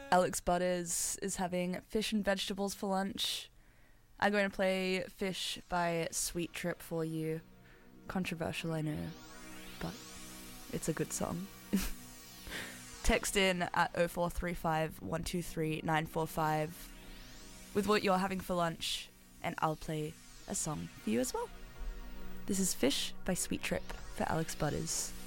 Alex Butters is having fish and vegetables for lunch. I'm going to play Fish by Sweet Trip for you. Controversial, I know, but it's a good song. Text in at 0435 123 945 with what you're having for lunch, and I'll play a song for you as well. This is Fish by Sweet Trip for Alex Butters.